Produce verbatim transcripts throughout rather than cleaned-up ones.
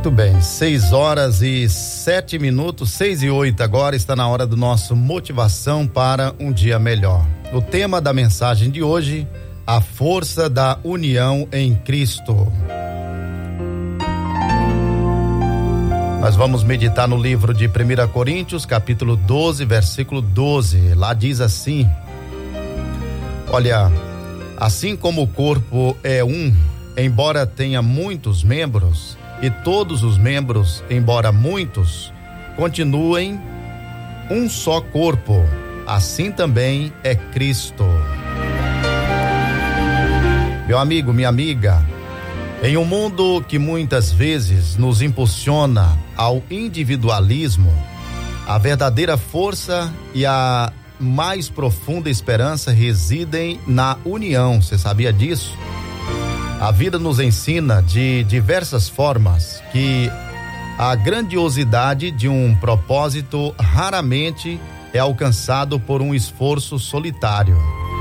Muito bem, seis horas e sete minutos, seis e oito agora, está na hora do nosso Motivação para um Dia Melhor. O tema da mensagem de hoje, a força da união em Cristo. Nós vamos meditar no livro de primeira Coríntios, capítulo doze, versículo doze. Lá diz assim: olha, assim como o corpo é um, embora tenha muitos membros, e todos os membros, embora muitos, continuem um só corpo, assim também é Cristo. Meu amigo, minha amiga, em um mundo que muitas vezes nos impulsiona ao individualismo, a verdadeira força e a mais profunda esperança residem na união. Você sabia disso? A vida nos ensina de diversas formas que a grandiosidade de um propósito raramente é alcançado por um esforço solitário.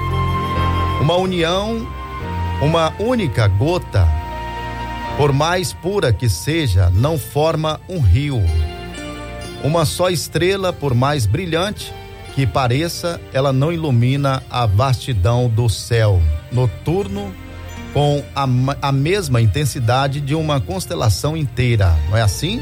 Uma união, uma única gota, por mais pura que seja, não forma um rio. Uma só estrela, por mais brilhante que pareça, ela não ilumina a vastidão do céu noturno com a, a mesma intensidade de uma constelação inteira, não é assim?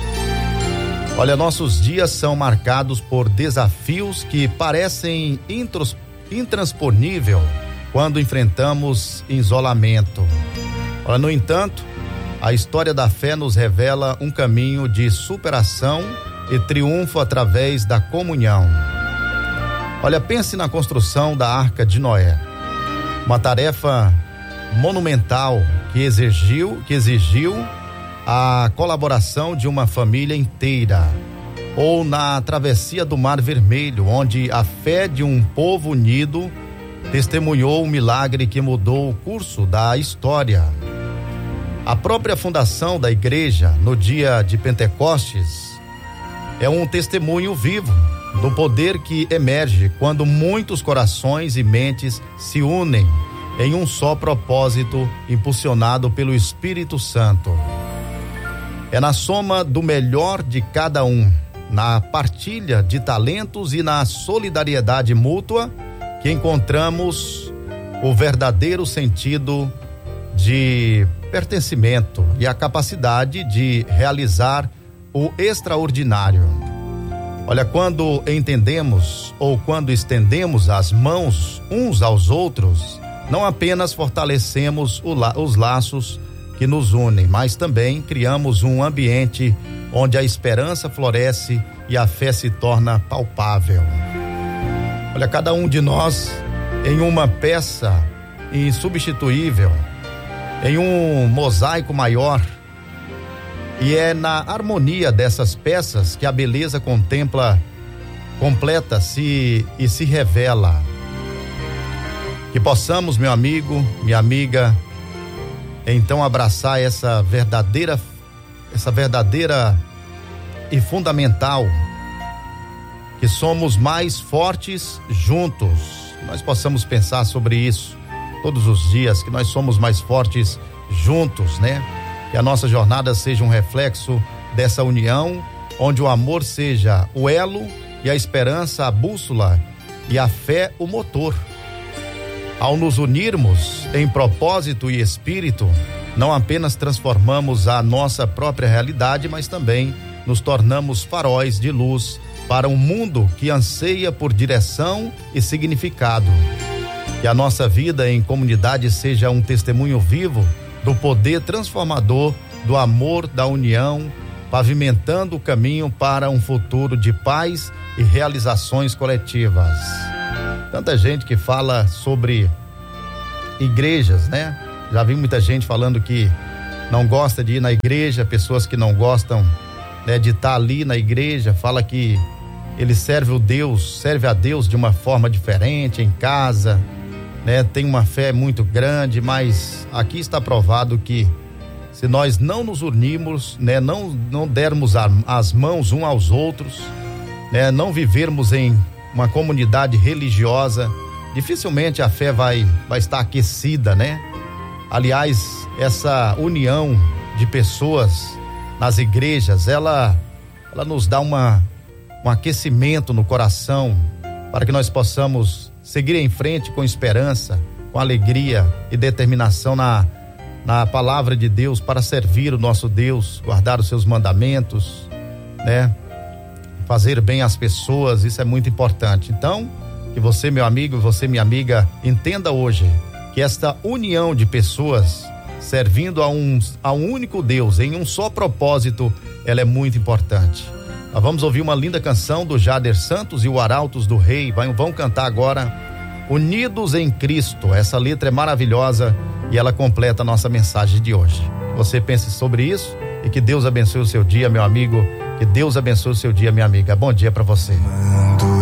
Olha, nossos dias são marcados por desafios que parecem intros, intransponível quando enfrentamos isolamento. Olha, no entanto, a história da fé nos revela um caminho de superação e triunfo através da comunhão. Olha, pense na construção da Arca de Noé, uma tarefa monumental que exigiu, que exigiu a colaboração de uma família inteira. Ou na travessia do Mar Vermelho, onde a fé de um povo unido testemunhou um milagre que mudou o curso da história. A própria fundação da igreja no dia de Pentecostes é um testemunho vivo do poder que emerge quando muitos corações e mentes se unem em um só propósito, impulsionado pelo Espírito Santo. É na soma do melhor de cada um, na partilha de talentos e na solidariedade mútua que encontramos o verdadeiro sentido de pertencimento e a capacidade de realizar o extraordinário. Olha, quando entendemos ou quando estendemos as mãos uns aos outros, não apenas fortalecemos o la- os laços que nos unem, mas também criamos um ambiente onde a esperança floresce e a fé se torna palpável. Olha, cada um de nós em uma peça insubstituível, em um mosaico maior, e é na harmonia dessas peças que a beleza contempla, completa-se e se revela. Que possamos, meu amigo, minha amiga, então abraçar essa verdadeira, essa verdadeira e fundamental, que somos mais fortes juntos. Nós possamos pensar sobre isso todos os dias, que nós somos mais fortes juntos, né? Que a nossa jornada seja um reflexo dessa união, onde o amor seja o elo e a esperança a bússola e a fé o motor. Ao nos unirmos em propósito e espírito, não apenas transformamos a nossa própria realidade, mas também nos tornamos faróis de luz para um mundo que anseia por direção e significado. Que a nossa vida em comunidade seja um testemunho vivo do poder transformador do amor, da união, pavimentando o caminho para um futuro de paz e realizações coletivas. Tanta gente que fala sobre igrejas, né? Já vi muita gente falando que não gosta de ir na igreja, pessoas que não gostam, né, de estar ali na igreja, fala que ele serve o Deus, serve a Deus de uma forma diferente em casa, né? Tem uma fé muito grande, mas aqui está provado que se nós não nos unirmos, né, não não dermos a, as mãos uns aos outros, né, não vivermos em uma comunidade religiosa, dificilmente a fé vai, vai estar aquecida, né? Aliás, essa união de pessoas nas igrejas, ela, ela nos dá uma, um aquecimento no coração para que nós possamos seguir em frente com esperança, com alegria e determinação na, na palavra de Deus para servir o nosso Deus, guardar os seus mandamentos, né? Fazer bem às pessoas, isso é muito importante. Então, que você, meu amigo, você, minha amiga, entenda hoje que esta união de pessoas servindo a um, a um único Deus, em um só propósito, ela é muito importante. Nós vamos ouvir uma linda canção do Jader Santos e o Arautos do Rei. Vai, vão cantar agora Unidos em Cristo. Essa letra é maravilhosa e ela completa a nossa mensagem de hoje. Você pense sobre isso e que Deus abençoe o seu dia, meu amigo. Que Deus abençoe o seu dia, minha amiga. Bom dia para você.